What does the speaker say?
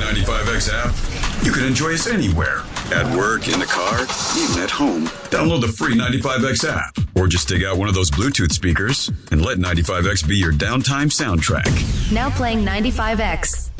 95X app, you can enjoy us anywhere. At work, in the car, even at home. Download the free 95X app. Or just dig out one of those Bluetooth speakers and let 95X be your downtime soundtrack. Now playing 95X.